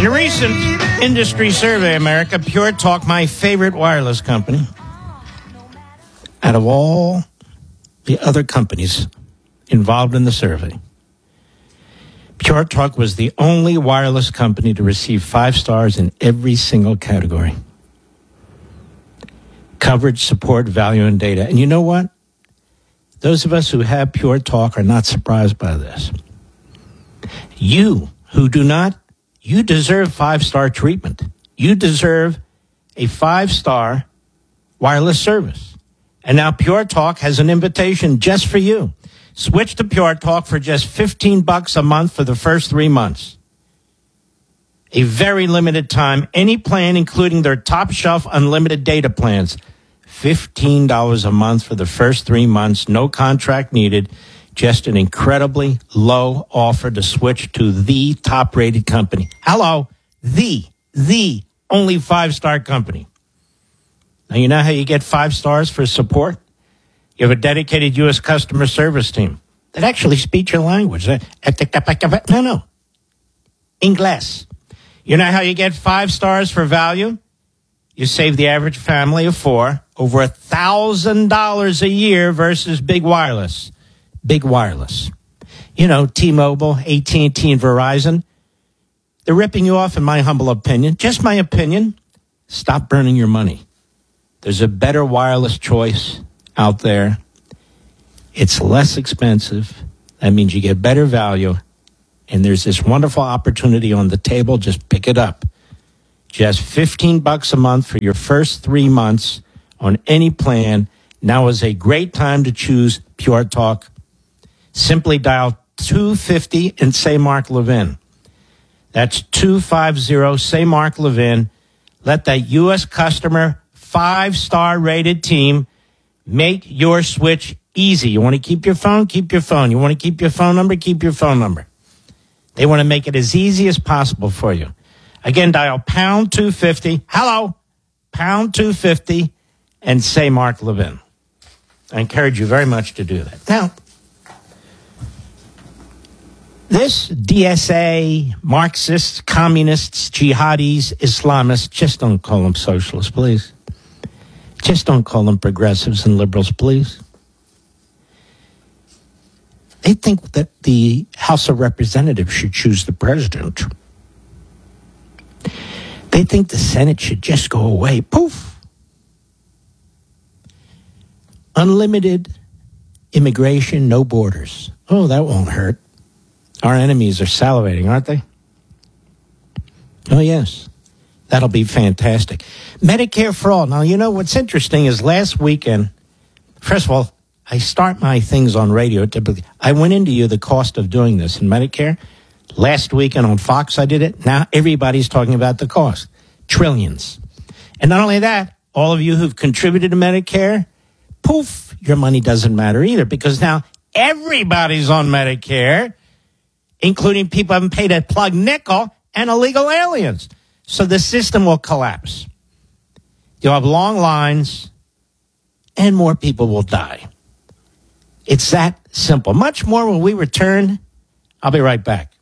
In a recent industry survey, America, Pure Talk, my favorite wireless company, out of all the other companies involved in the survey, Pure Talk was the only wireless company to receive 5 stars in every single category. Coverage, support, value, and data. And you know what? Those of us who have Pure Talk are not surprised by this. You who do not, you deserve 5-star treatment. You deserve a 5-star wireless service. And now Pure Talk has an invitation just for you. Switch to Pure Talk for just $15 a month for the first 3 months. A very limited time. Any plan, including their top shelf unlimited data plans. $15 a month for the first 3 months. No contract needed. Just an incredibly low offer to switch to the top-rated company. Hello, the only 5-star company. Now, you know how you get 5 stars for support? You have a dedicated U.S. customer service team that actually speaks your language. No. English. You know how you get 5 stars for value? You save the average family of 4 over $1,000 a year versus Big Wireless. Big Wireless. You know, T-Mobile, AT&T, and Verizon. They're ripping you off, in my humble opinion. Just my opinion. Stop burning your money. There's a better wireless choice out there. It's less expensive. That means you get better value. And there's this wonderful opportunity on the table. Just pick it up. Just $15 a month for your first 3 months on any plan. Now is a great time to choose Pure Talk. Simply dial 250 and say Mark Levin. That's 250, say Mark Levin. Let that U.S. customer 5-star rated team make your switch easy. You want to keep your phone? Keep your phone. You want to keep your phone number? Keep your phone number. They want to make it as easy as possible for you. Again, dial pound 250. Hello, pound 250, and say Mark Levin. I encourage you very much to do that. Now, this DSA, Marxists, communists, jihadis, Islamists, just don't call them socialists, please. Just don't call them progressives and liberals, please. They think that the House of Representatives should choose the president. They think the Senate should just go away. Poof. Unlimited immigration, no borders. Oh, that won't hurt. Our enemies are salivating, aren't they? Oh, yes. That'll be fantastic. Medicare for all. Now, you know what's interesting is last weekend, first of all, I start my things on radio typically. I went into you the cost of doing this in Medicare. Last weekend on Fox, I did it. Now everybody's talking about the cost. Trillions. And not only that, all of you who've contributed to Medicare, poof, your money doesn't matter either because now everybody's on Medicare, including people who haven't paid a plug nickel and illegal aliens. So the system will collapse. You'll have long lines and more people will die. It's that simple. Much more when we return. I'll be right back.